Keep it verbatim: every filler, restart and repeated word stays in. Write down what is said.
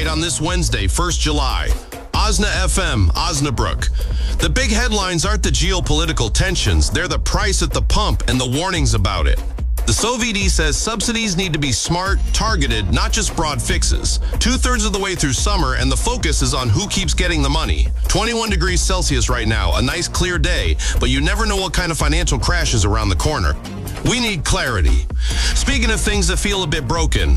update on this Wednesday, first of July. Osna F M, Osnabrook. The big headlines aren't the geopolitical tensions. They're the price at the pump and the warnings about it. The S O V D says subsidies need to be smart, targeted, not just broad fixes. Two-thirds of the way through summer, and the focus is on who keeps getting the money. twenty-one degrees Celsius right now, a nice clear day, but you never know what kind of financial crash is around the corner. We need clarity. Speaking of things that feel a bit broken,